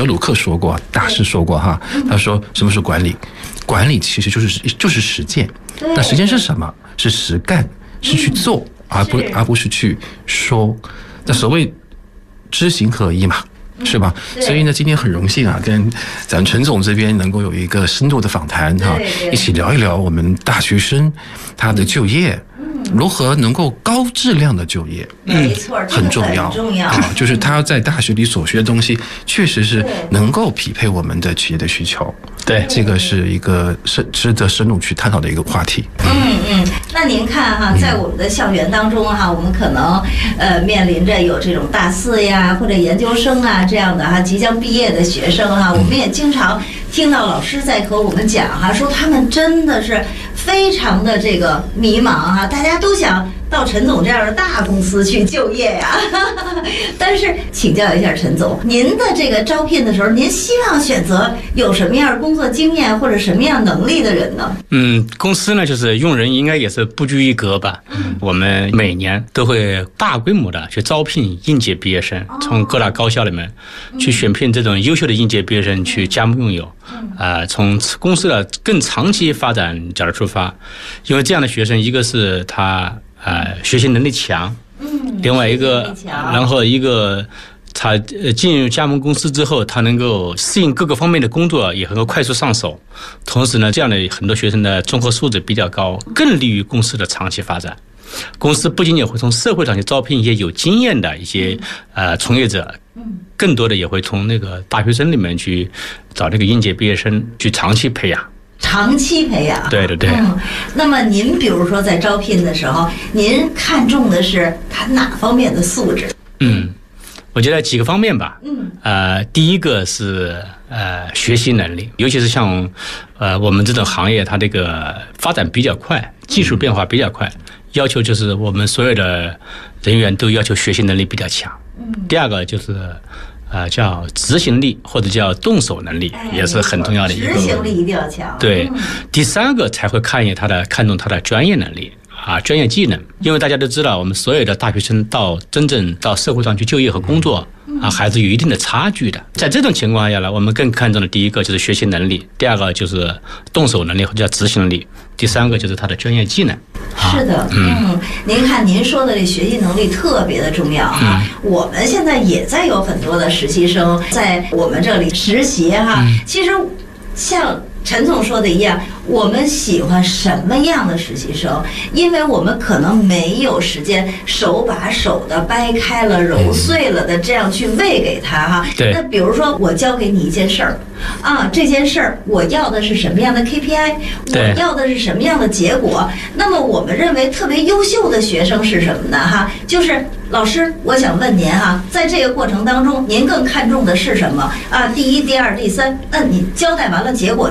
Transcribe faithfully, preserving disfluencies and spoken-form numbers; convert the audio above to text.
德鲁克说过，大师说过哈，他说什么是管理？管理其实就是就是实践。那实践是什么？是实干，是去做，而不而不是去说。那所谓知行合一嘛。是吧？所以呢，今天很荣幸啊，跟咱陈总这边能够有一个深度的访谈哈、啊，一起聊一聊我们大学生他的就业。如何能够高质量的就业， 没错， 很重要， 很重要啊！就是他在大学里所学的东西，确实是能够匹配我们的企业的需求。 对， 这个是一个深值得深入去探讨的一个话题。 嗯嗯，那您看哈，在我们的校园当中哈，我们可能呃面临着有这种大四呀或者研究生啊这样的哈即将毕业的学生哈，我们也经常听到老师在和我们讲哈，说他们真的是非常的这个迷茫哈，大家都想到陈总这样的大公司去就业呀。但是请教一下陈总，您的这个招聘的时候，您希望选择有什么样工作经验或者什么样能力的人呢？ 嗯，公司呢就是用人应该也是不拘一格吧。嗯，我们每年都会大规模的去招聘应届毕业生，从各大高校里面去选聘这种优秀的应届毕业生去加盟用友。啊、呃，从公司的更长期发展角度出发，因为这样的学生，一个是他呃学习能力强，嗯，另外一个，然后一个他呃进入加盟公司之后，他能够适应各个方面的工作，也能够快速上手。同时呢，这样的很多学生的综合素质比较高，更利于公司的长期发展。公司不仅仅会从社会上去招聘一些有经验的一些呃从业者，更多的也会从那个大学生里面去找那个应届毕业生去长期培养。 长期培养， 对对对。 嗯，那么您比如说在招聘的时候，您看重的是他哪方面的素质？ 嗯，我觉得几个方面吧。 嗯， 呃，第一个是呃学习能力，尤其是像呃我们这种行业，它这个发展比较快，技术变化比较快，要求就是我们所有的人员都要求学习能力比较强。嗯，第二个就是呃叫执行力或者叫动手能力，也是很重要的一个。 执行力一定要强。 对，第三个才会看一他的看重他的专业能力。啊，专业技能，因为大家都知道，我们所有的大学生到真正到社会上去就业和工作啊，还是有一定的差距的。在这种情况下呢，我们更看重的第一个就是学习能力，第二个就是动手能力或者叫执行能力，第三个就是他的专业技能。 是的，嗯，您看您说的这学习能力特别的重要哈。嗯、我们现在也在有很多的实习生在我们这里实习哈。嗯、其实像陈总说的一样，我们喜欢什么样的实习生？因为我们可能没有时间手把手的掰开了、揉碎了的这样去喂给他哈。 对。 那比如说，我交给你一件事儿，啊，这件事儿我要的是什么样的 K P I？ 我要的是什么样的结果？那么我们认为特别优秀的学生是什么呢？哈，就是老师，我想问您哈，在这个过程当中，您更看重的是什么啊？第一、第二、第三，那你交代完了结果。